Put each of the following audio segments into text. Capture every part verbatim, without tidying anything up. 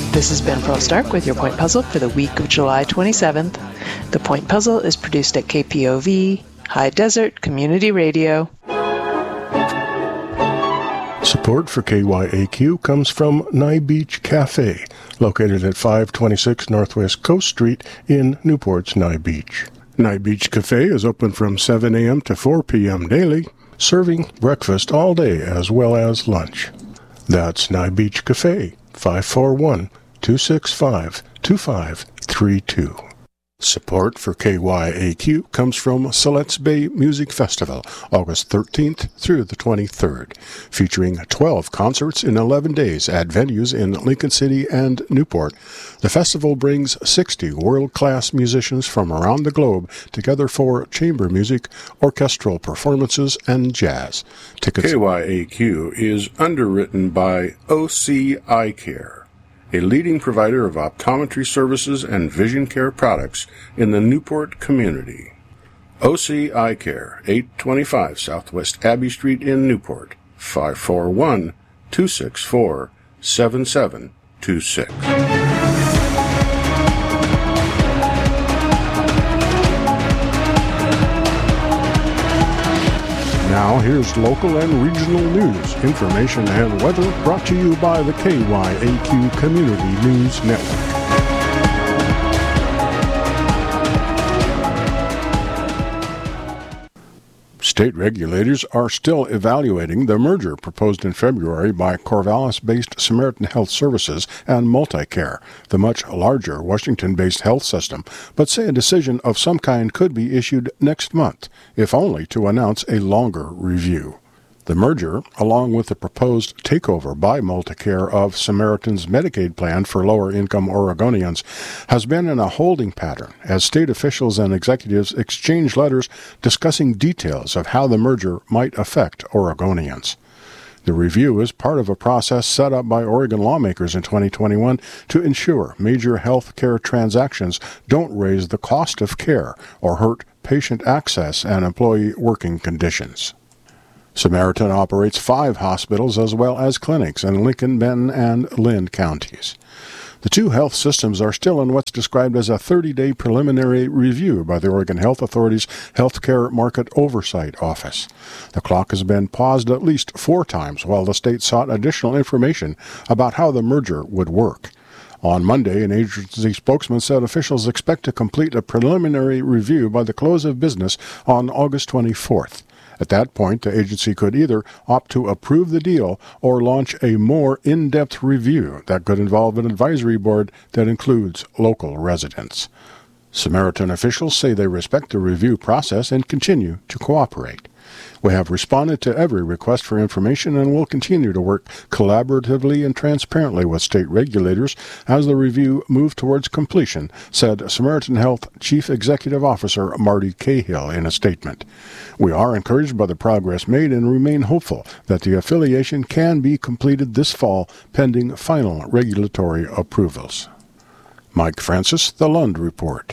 This is Ben Frost-Stark with your Point Puzzle for the week of July twenty-seventh. The Point Puzzle is produced at K P O V, High Desert Community Radio. Support for K Y A Q comes from Nye Beach Cafe, located at five twenty-six Northwest Coast Street in Newport's Nye Beach. Nye Beach Cafe is open from seven a.m. to four p.m. daily, serving breakfast all day as well as lunch. That's Nye Beach Cafe, five four one, two six five, two five three two. Support for K Y A Q comes from Siletz Bay Music Festival, August thirteenth through the twenty-third, featuring twelve concerts in eleven days at venues in Lincoln City and Newport. The festival brings sixty world-class musicians from around the globe together for chamber music, orchestral performances, and jazz. Tickets. K Y A Q is underwritten by O C Eye Care, a leading provider of optometry services and vision care products in the Newport community. O C Eye Care, eight twenty-five Southwest Abbey Street in Newport, five four one, two six four, seven seven two six. Now here's local and regional news, information, and weather brought to you by the K Y A Q Community News Network. State regulators are still evaluating the merger proposed in February by Corvallis-based Samaritan Health Services and Multicare, the much larger Washington-based health system, but say a decision of some kind could be issued next month, if only to announce a longer review. The merger, along with the proposed takeover by Multicare of Samaritan's Medicaid plan for lower-income Oregonians, has been in a holding pattern as state officials and executives exchange letters discussing details of how the merger might affect Oregonians. The review is part of a process set up by Oregon lawmakers in twenty twenty-one to ensure major health care transactions don't raise the cost of care or hurt patient access and employee working conditions. Samaritan operates five hospitals as well as clinics in Lincoln, Benton, and Lynn counties. The two health systems are still in what's described as a thirty-day preliminary review by the Oregon Health Authority's Healthcare Market Oversight Office. The clock has been paused at least four times while the state sought additional information about how the merger would work. On Monday, an agency spokesman said officials expect to complete a preliminary review by the close of business on August twenty-fourth. At that point, the agency could either opt to approve the deal or launch a more in-depth review that could involve an advisory board that includes local residents. Samaritan officials say they respect the review process and continue to cooperate. We have responded to every request for information and will continue to work collaboratively and transparently with state regulators as the review moves towards completion, said Samaritan Health Chief Executive Officer Marty Cahill in a statement. We are encouraged by the progress made and remain hopeful that the affiliation can be completed this fall pending final regulatory approvals. Mike Francis, The Lund Report.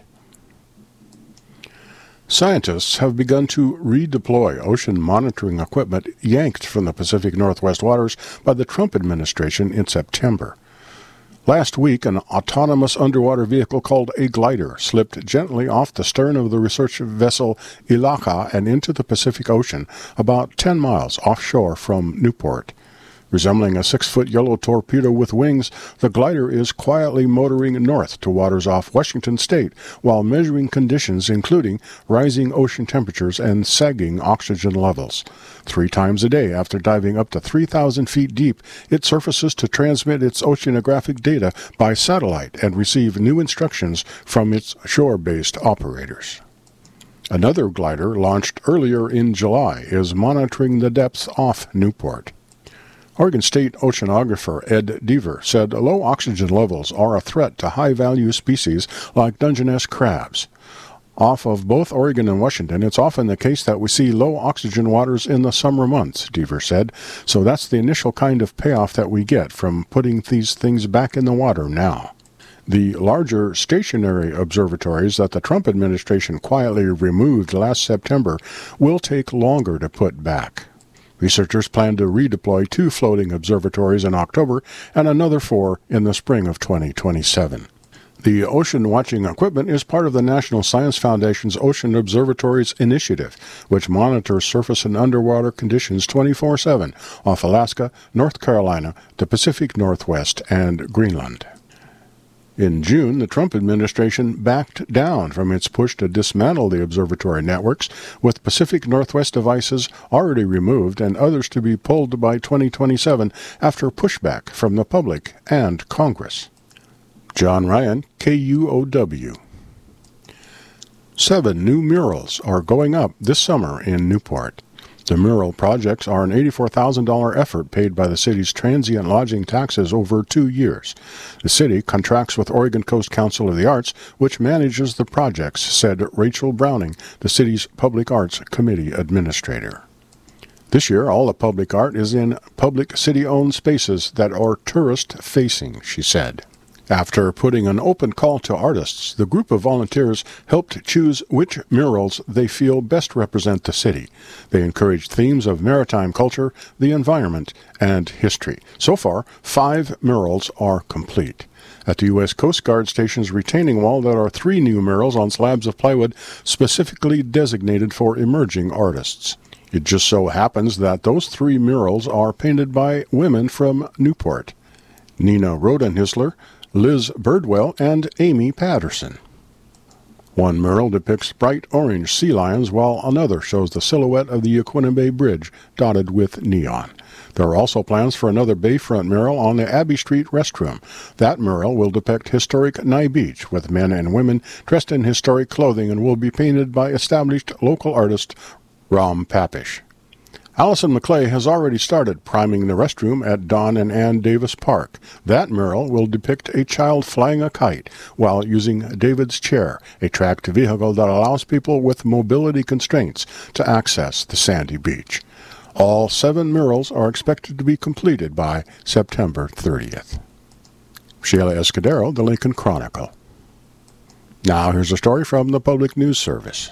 Scientists have begun to redeploy ocean monitoring equipment yanked from the Pacific Northwest waters by the Trump administration in September. Last week, an autonomous underwater vehicle called a glider slipped gently off the stern of the research vessel Ilaka and into the Pacific Ocean, about ten miles offshore from Newport. Resembling a six-foot yellow torpedo with wings, the glider is quietly motoring north to waters off Washington state while measuring conditions including rising ocean temperatures and sagging oxygen levels. Three times a day after diving up to three thousand feet deep, it surfaces to transmit its oceanographic data by satellite and receive new instructions from its shore-based operators. Another glider, launched earlier in July, is monitoring the depths off Newport. Oregon State oceanographer Ed Deaver said low oxygen levels are a threat to high-value species like Dungeness crabs. Off of both Oregon and Washington, it's often the case that we see low oxygen waters in the summer months, Deaver said, so that's the initial kind of payoff that we get from putting these things back in the water now. The larger stationary observatories that the Trump administration quietly removed last September will take longer to put back. Researchers plan to redeploy two floating observatories in October and another four in the spring of twenty twenty-seven. The ocean watching equipment is part of the National Science Foundation's Ocean Observatories Initiative, which monitors surface and underwater conditions twenty-four seven off Alaska, North Carolina, the Pacific Northwest, and Greenland. In June, the Trump administration backed down from its push to dismantle the observatory networks, with Pacific Northwest devices already removed and others to be pulled by twenty twenty-seven after pushback from the public and Congress. John Ryan, K U O W. Seven new murals are going up this summer in Newport. The mural projects are an eighty-four thousand dollars effort paid by the city's transient lodging taxes over two years. The city contracts with Oregon Coast Council of the Arts, which manages the projects, said Rachel Browning, the city's Public Arts Committee administrator. This year, all the public art is in public city-owned spaces that are tourist-facing, she said. After putting an open call to artists, the group of volunteers helped choose which murals they feel best represent the city. They encouraged themes of maritime culture, the environment, and history. So far, five murals are complete. At the U S Coast Guard Station's retaining wall, there are three new murals on slabs of plywood specifically designated for emerging artists. It just so happens that those three murals are painted by women from Newport: Nina Rodenhisler, Liz Birdwell, and Amy Patterson. One mural depicts bright orange sea lions, while another shows the silhouette of the Yaquina Bay Bridge, dotted with neon. There are also plans for another bayfront mural on the Abbey Street restroom. That mural will depict historic Nye Beach, with men and women dressed in historic clothing, and will be painted by established local artist Ram Papish. Allison McClay has already started priming the restroom at Don and Ann Davis Park. That mural will depict a child flying a kite while using David's chair, a tracked vehicle that allows people with mobility constraints to access the sandy beach. All seven murals are expected to be completed by September thirtieth. Sheila Escudero, The Lincoln Chronicle. Now here's a story from the Public News Service.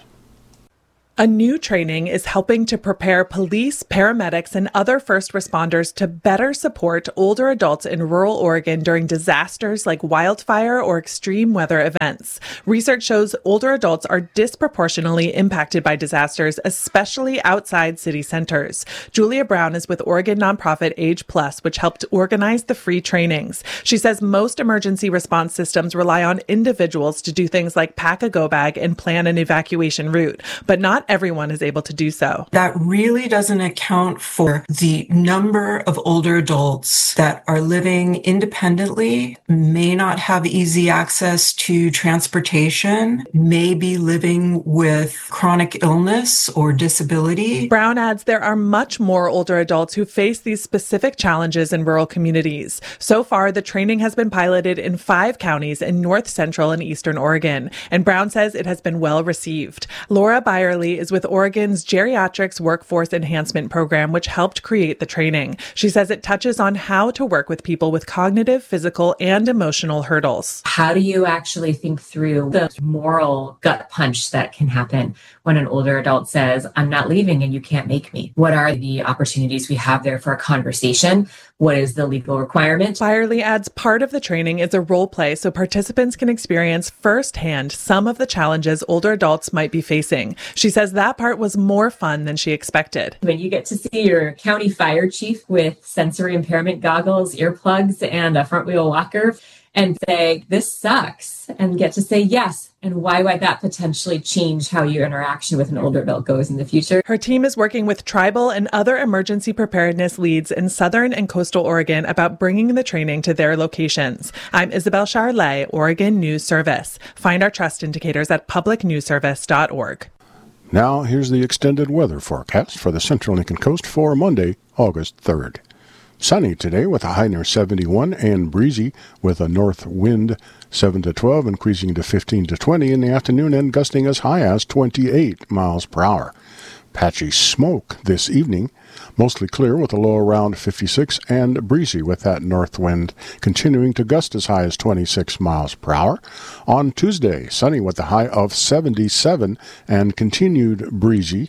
A new training is helping to prepare police, paramedics, and other first responders to better support older adults in rural Oregon during disasters like wildfire or extreme weather events. Research shows older adults are disproportionately impacted by disasters, especially outside city centers. Julia Brown is with Oregon nonprofit Age Plus, which helped organize the free trainings. She says most emergency response systems rely on individuals to do things like pack a go bag and plan an evacuation route, but not everyone is able to do so. That really doesn't account for the number of older adults that are living independently, may not have easy access to transportation, may be living with chronic illness or disability. Brown adds there are much more older adults who face these specific challenges in rural communities. So far, the training has been piloted in five counties in north central and eastern Oregon, and Brown says it has been well received. Laura Byerly is with Oregon's Geriatrics Workforce Enhancement Program, which helped create the training. She says it touches on how to work with people with cognitive, physical, and emotional hurdles. How do you actually think through the moral gut punch that can happen when an older adult says, I'm not leaving and you can't make me? What are the opportunities we have there for a conversation? What is the legal requirement? Byerly adds part of the training is a role play so participants can experience firsthand some of the challenges older adults might be facing. She says that part was more fun than she expected. When you get to see your county fire chief with sensory impairment goggles, earplugs, and a front wheel walker and say, this sucks, and get to say yes, and why might that potentially change how your interaction with an older adult goes in the future? Her team is working with tribal and other emergency preparedness leads in southern and coastal Oregon about bringing the training to their locations. I'm Isabel Charlet, Oregon News Service. Find our trust indicators at public news service dot org. Now here's the extended weather forecast for the Central Lincoln Coast for Monday, August third. Sunny today with a high near seventy-one and breezy with a north wind seven to twelve increasing to fifteen to twenty in the afternoon and gusting as high as twenty-eight miles per hour. Patchy smoke this evening, mostly clear with a low around fifty-six and breezy with that north wind continuing to gust as high as twenty-six miles per hour. On Tuesday, sunny with a high of seventy-seven and continued breezy.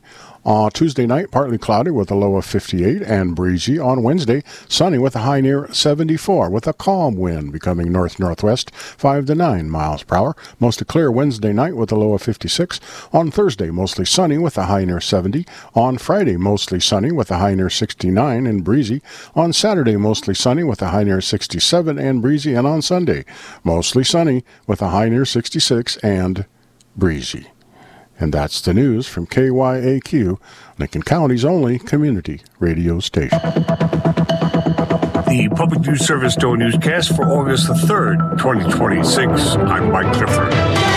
On Tuesday night, partly cloudy with a low of fifty-eight and breezy. On Wednesday, sunny with a high near seventy-four with a calm wind becoming north-northwest, five to nine miles per hour. Mostly clear Wednesday night with a low of fifty-six. On Thursday, mostly sunny with a high near seventy. On Friday, mostly sunny with a high near sixty-nine and breezy. On Saturday, mostly sunny with a high near sixty-seven and breezy. And on Sunday, mostly sunny with a high near sixty-six and breezy. And that's the news from K Y A Q, Lincoln County's only community radio station. The Public News Service Stowe Newscast for August the third, twenty twenty-six. I'm Mike Clifford.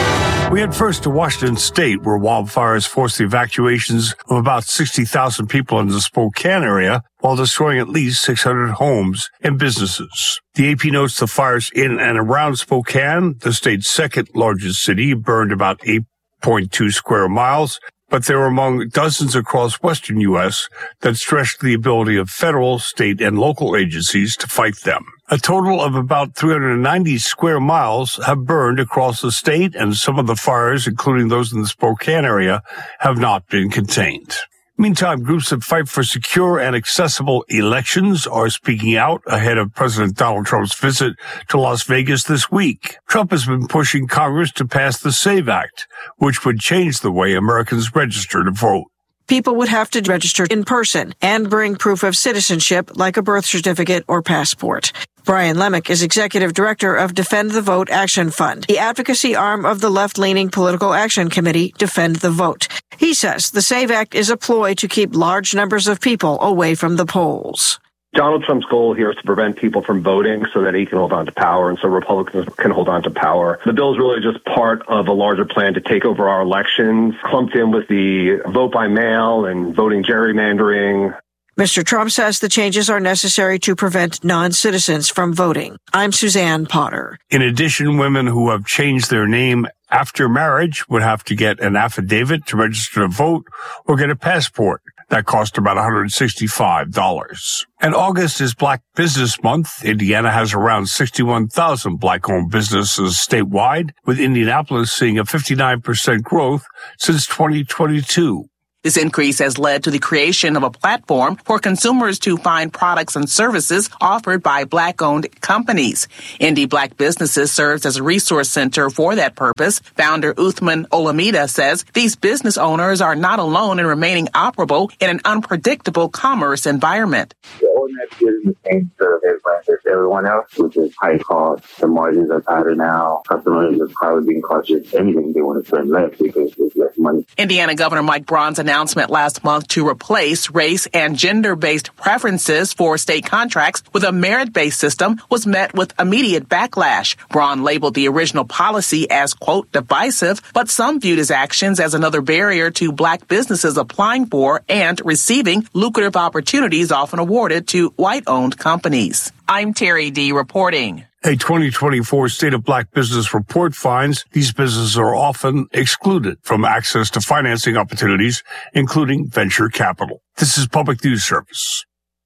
We head first to Washington State, where wildfires forced the evacuations of about sixty thousand people in the Spokane area, while destroying at least six hundred homes and businesses. The A P notes the fires in and around Spokane, the state's second largest city, burned about eight point two square miles, but they were among dozens across western U S that stretched the ability of federal, state, and local agencies to fight them. A total of about three hundred ninety square miles have burned across the state, and some of the fires, including those in the Spokane area, have not been contained. Meantime, groups that fight for secure and accessible elections are speaking out ahead of President Donald Trump's visit to Las Vegas this week. Trump has been pushing Congress to pass the SAVE Act, which would change the way Americans register to vote. People would have to register in person and bring proof of citizenship like a birth certificate or passport. Brian Lemick is executive director of Defend the Vote Action Fund, the advocacy arm of the left-leaning political action committee Defend the Vote. He says the SAVE Act is a ploy to keep large numbers of people away from the polls. Donald Trump's goal here is to prevent people from voting so that he can hold on to power and so Republicans can hold on to power. The bill is really just part of a larger plan to take over our elections, clumped in with the vote by mail and voting gerrymandering. Mister Trump says the changes are necessary to prevent non-citizens from voting. I'm Suzanne Potter. In addition, women who have changed their name after marriage would have to get an affidavit to register to vote or get a passport. That cost about one hundred sixty-five dollars. And August is Black Business Month. Indiana has around sixty-one thousand black-owned businesses statewide, with Indianapolis seeing a fifty-nine percent growth since twenty twenty-two. This increase has led to the creation of a platform for consumers to find products and services offered by Black-owned companies. Indy Black Businesses serves as a resource center for that purpose. Founder Uthman Olamide says these business owners are not alone in remaining operable in an unpredictable commerce environment. The O&M is the same service as everyone else, which is high cost. The margins are tighter now. Customers are probably being cautious. Anything they want to spend less because there's less money. Indiana Governor Mike Braun's announcement last month to replace race and gender-based preferences for state contracts with a merit-based system was met with immediate backlash. Braun labeled the original policy as, quote, divisive, but some viewed his actions as another barrier to black businesses applying for and receiving lucrative opportunities often awarded to white-owned companies. I'm Terry D. reporting. A twenty twenty-four State of Black Business report finds these businesses are often excluded from access to financing opportunities, including venture capital. This is Public News Service.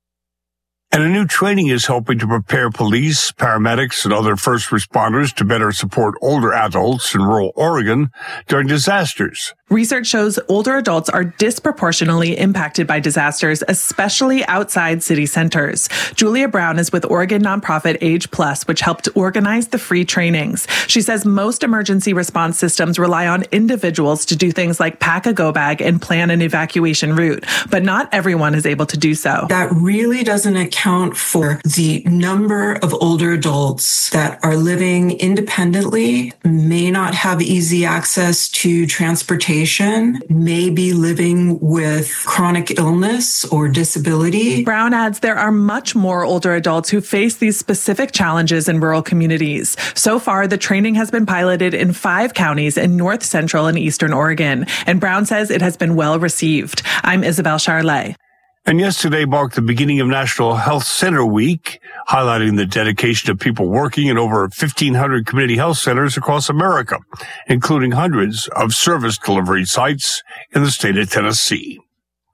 And a new training is helping to prepare police, paramedics, and other first responders to better support older adults in rural Oregon during disasters. Research shows older adults are disproportionately impacted by disasters, especially outside city centers. Julia Brown is with Oregon nonprofit Age Plus, which helped organize the free trainings. She says most emergency response systems rely on individuals to do things like pack a go bag and plan an evacuation route, but not everyone is able to do so. That really doesn't account for the number of older adults that are living independently, may not have easy access to transportation, may be living with chronic illness or disability. Brown adds there are much more older adults who face these specific challenges in rural communities. So far, the training has been piloted in five counties in north, central, and eastern Oregon, and Brown says it has been well received. I'm Isabel Charlet. And yesterday marked the beginning of National Health Center Week, highlighting the dedication of people working in over fifteen hundred community health centers across America, including hundreds of service delivery sites in the state of Tennessee.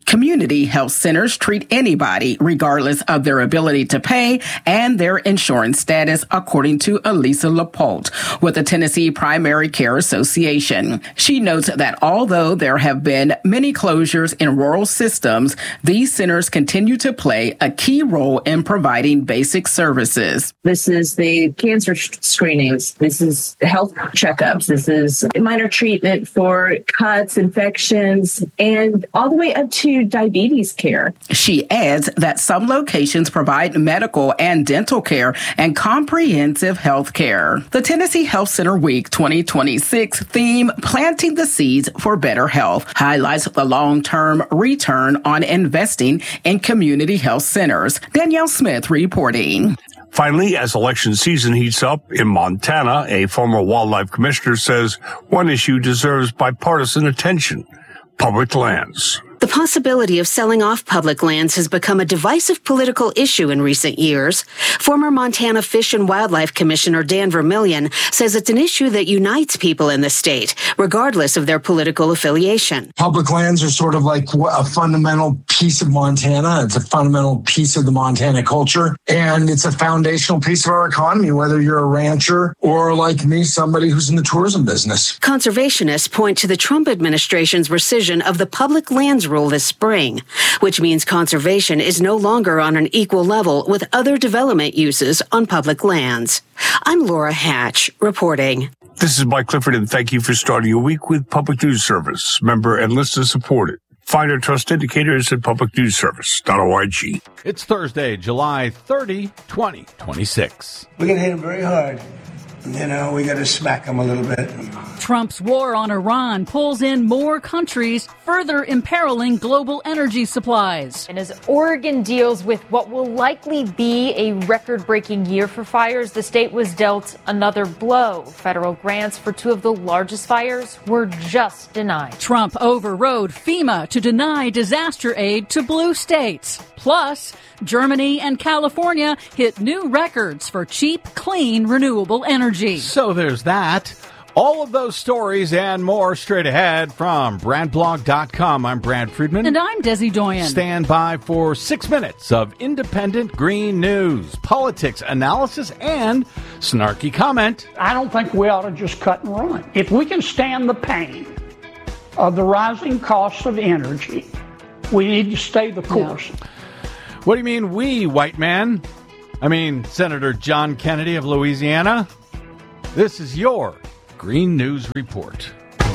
Community health centers treat anybody regardless of their ability to pay and their insurance status, according to Elisa Lapolte with the Tennessee Primary Care Association. She notes that although there have been many closures in rural systems, these centers continue to play a key role in providing basic services. This is the cancer screenings. This is health checkups. This is minor treatment for cuts, infections, and all the way up to diabetes care. She adds that some locations provide medical and dental care and comprehensive health care. The Tennessee Health Center Week twenty twenty-six theme, Planting the Seeds for Better Health, highlights the long-term return on investing in community health centers. Danielle Smith reporting. Finally, as election season heats up in Montana, a former wildlife commissioner says one issue deserves bipartisan attention: public lands. The possibility of selling off public lands has become a divisive political issue in recent years. Former Montana Fish and Wildlife Commissioner Dan Vermillion says it's an issue that unites people in the state, regardless of their political affiliation. Public lands are sort of like a fundamental piece of Montana. It's a fundamental piece of the Montana culture, and it's a foundational piece of our economy, whether you're a rancher or, like me, somebody who's in the tourism business. Conservationists point to the Trump administration's rescission of the public lands rule this spring, which means conservation is no longer on an equal level with other development uses on public lands. I'm Laura Hatch reporting. This is Mike Clifford, and thank you for starting your week with Public News Service. Member and listener supported. Find our trust indicators at public news service dot org. It's Thursday, July thirtieth, twenty twenty-six. We're going to hit him very hard. You know, we got to smack him a little bit. Trump's war on Iran pulls in more countries, further imperiling global energy supplies. And as Oregon deals with what will likely be a record-breaking year for fires, the state was dealt another blow. Federal grants for two of the largest fires were just denied. Trump overrode FEMA to deny disaster aid to blue states. Plus, Germany and California hit new records for cheap, clean, renewable energy. So there's that. All of those stories and more straight ahead from Brand Blog dot com. I'm Brad Friedman. And I'm Desi Doyen. Stand by for six minutes of independent green news, politics, analysis, and snarky comment. I don't think we ought to just cut and run. If we can stand the pain of the rising costs of energy, we need to stay the course. Yeah. What do you mean we, white man? I mean Senator John Kennedy of Louisiana. This is your Green News Report.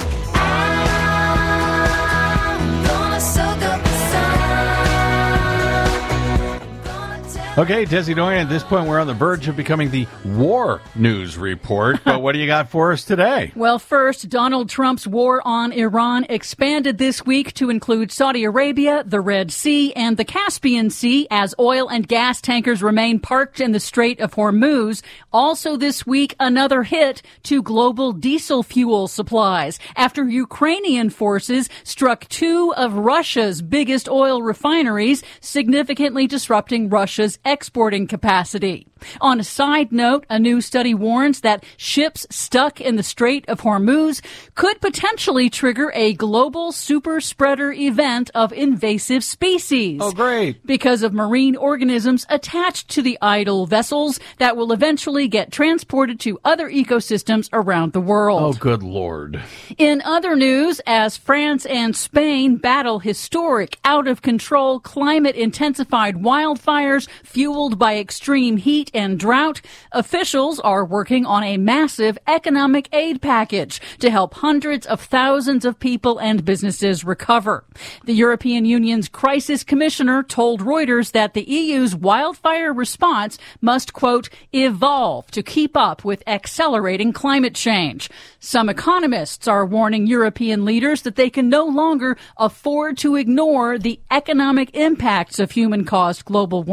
Okay, Desi Doyen, at this point we're on the verge of becoming the War News Report, but what do you got for us today? Well, first, Donald Trump's war on Iran expanded this week to include Saudi Arabia, the Red Sea, and the Caspian Sea as oil and gas tankers remain parked in the Strait of Hormuz. Also this week, another hit to global diesel fuel supplies after Ukrainian forces struck two of Russia's biggest oil refineries, significantly disrupting Russia's exporting capacity. On a side note, a new study warns that ships stuck in the Strait of Hormuz could potentially trigger a global super spreader event of invasive species. Oh, great. Because of marine organisms attached to the idle vessels that will eventually get transported to other ecosystems around the world. Oh, good Lord. In other news, as France and Spain battle historic, out-of-control, climate-intensified wildfires fueled by extreme heat and drought, officials are working on a massive economic aid package to help hundreds of thousands of people and businesses recover. The European Union's crisis commissioner told Reuters that the E U's wildfire response must, quote, evolve to keep up with accelerating climate change. Some economists are warning European leaders that they can no longer afford to ignore the economic impacts of human-caused global warming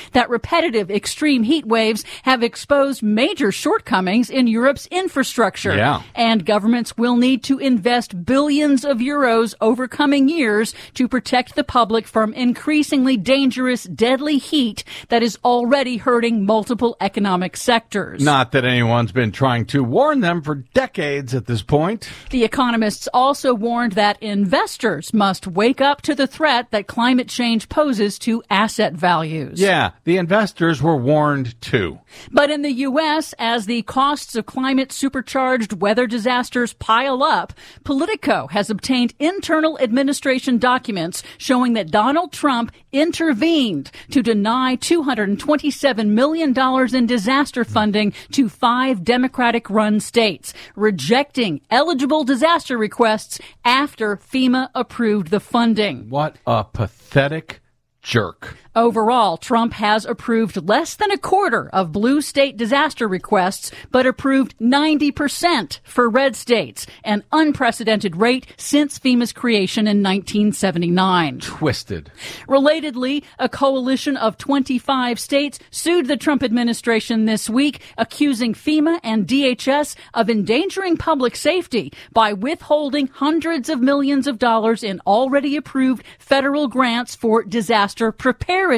that repetitive extreme heat waves have exposed major shortcomings in Europe's infrastructure. Yeah. And governments will need to invest billions of euros over coming years to protect the public from increasingly dangerous, deadly heat that is already hurting multiple economic sectors. Not that anyone's been trying to warn them for decades at this point. The economists also warned that investors must wake up to the threat that climate change poses to asset values. Yeah, the investors were warned too. But in the U S, as the costs of climate-supercharged weather disasters pile up, Politico has obtained internal administration documents showing that Donald Trump intervened to deny two hundred twenty-seven million dollars in disaster funding to five Democratic-run states, rejecting eligible disaster requests after FEMA approved the funding. What a pathetic jerk. Overall, Trump has approved less than a quarter of blue state disaster requests, but approved ninety percent for red states, an unprecedented rate since FEMA's creation in nineteen seventy-nine. Twisted. Relatedly, a coalition of twenty-five states sued the Trump administration this week, accusing FEMA and D H S of endangering public safety by withholding hundreds of millions of dollars in already approved federal grants for disaster preparedness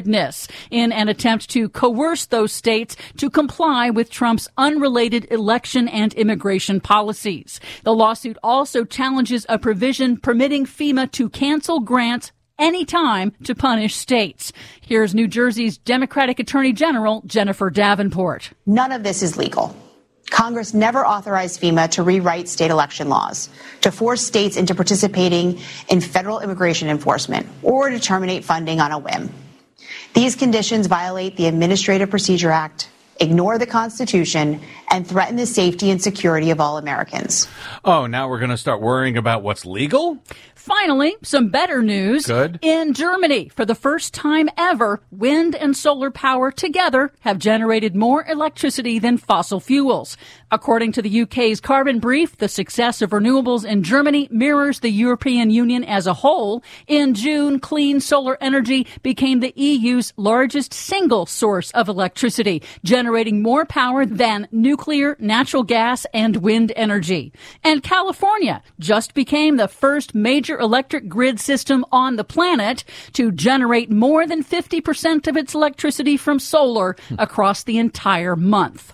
in an attempt to coerce those states to comply with Trump's unrelated election and immigration policies. The lawsuit also challenges a provision permitting FEMA to cancel grants anytime to punish states. Here's New Jersey's Democratic Attorney General Jennifer Davenport. None of this is legal. Congress never authorized FEMA to rewrite state election laws, to force states into participating in federal immigration enforcement, or to terminate funding on a whim. These conditions violate the Administrative Procedure Act, ignore the Constitution, and threaten the safety and security of all Americans. Oh, now we're going to start worrying about what's legal? Finally, some better news. Good. In Germany, for the first time ever, wind and solar power together have generated more electricity than fossil fuels. According to the U K's Carbon Brief, the success of renewables in Germany mirrors the European Union as a whole. In June, clean solar energy became the E U's largest single source of electricity, generating more power than nuclear, natural gas, and wind energy. And California just became the first major electric grid system on the planet to generate more than fifty percent of its electricity from solar across the entire month.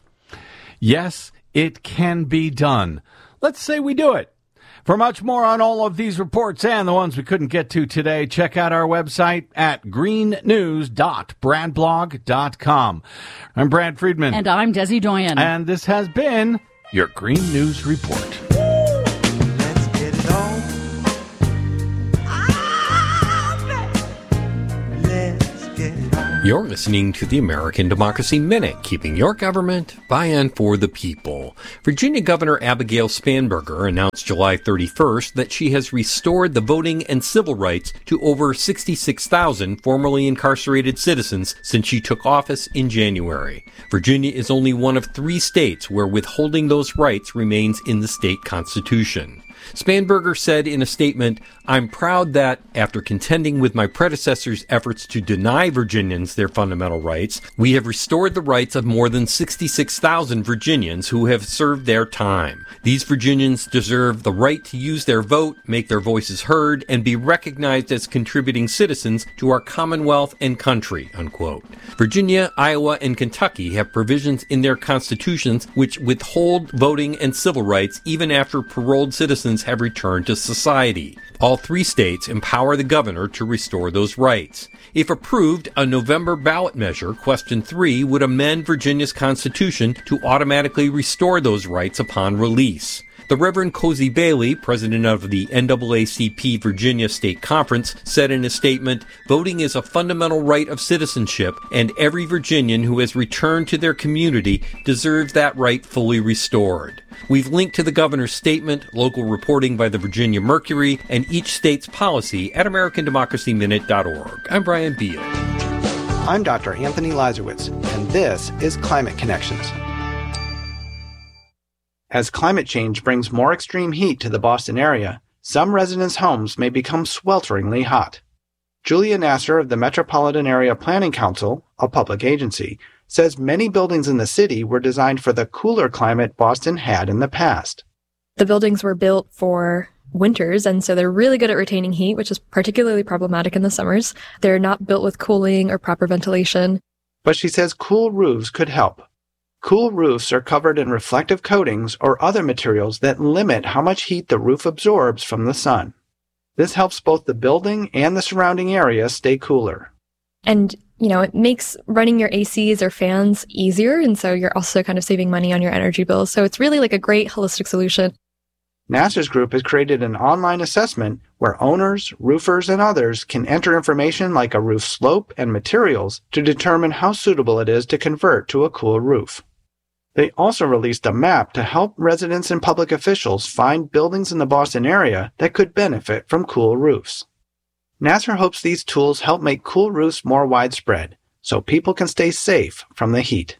Yes, it can be done. Let's say we do it. For much more on all of these reports and the ones we couldn't get to today, check out our website at green news dot brad blog dot com. I'm Brad Friedman. And I'm Desi Doyen. And this has been your Green News Report. Let's get it on. You're listening to the American Democracy Minute, keeping your government by and for the people. Virginia Governor Abigail Spanberger announced July thirty-first that she has restored the voting and civil rights to over sixty-six thousand formerly incarcerated citizens since she took office in January. Virginia is only one of three states where withholding those rights remains in the state constitution. Spanberger said in a statement, "I'm proud that, after contending with my predecessors' efforts to deny Virginians their fundamental rights, we have restored the rights of more than sixty-six thousand Virginians who have served their time. These Virginians deserve the right to use their vote, make their voices heard, and be recognized as contributing citizens to our Commonwealth and country," unquote. Virginia, Iowa, and Kentucky have provisions in their constitutions which withhold voting and civil rights even after paroled citizens have returned to society. All three states empower the governor to restore those rights. If approved, a November ballot measure, Question three, would amend Virginia's constitution to automatically restore those rights upon release. The Reverend Cozy Bailey, president of the N double A C P Virginia State Conference, said in a statement, "Voting is a fundamental right of citizenship, and every Virginian who has returned to their community deserves that right fully restored." We've linked to the governor's statement, local reporting by the Virginia Mercury, and each state's policy at american democracy minute dot org. I'm Brian Beal. I'm Doctor Anthony Lazarowitz, and this is Climate Connections. As climate change brings more extreme heat to the Boston area, some residents' homes may become swelteringly hot. Julia Nasser of the Metropolitan Area Planning Council, a public agency, says many buildings in the city were designed for the cooler climate Boston had in the past. The buildings were built for winters, and so they're really good at retaining heat, which is particularly problematic in the summers. They're not built with cooling or proper ventilation. But she says cool roofs could help. Cool roofs are covered in reflective coatings or other materials that limit how much heat the roof absorbs from the sun. This helps both the building and the surrounding area stay cooler. And, you know, it makes running your A Cs or fans easier, and so you're also kind of saving money on your energy bills. So it's really like a great holistic solution. Nasser's group has created an online assessment where owners, roofers, and others can enter information like a roof slope and materials to determine how suitable it is to convert to a cool roof. They also released a map to help residents and public officials find buildings in the Boston area that could benefit from cool roofs. Nasser hopes these tools help make cool roofs more widespread so people can stay safe from the heat.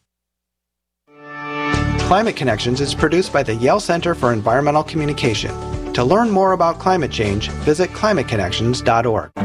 Climate Connections is produced by the Yale Center for Environmental Communication. To learn more about climate change, visit climate connections dot org.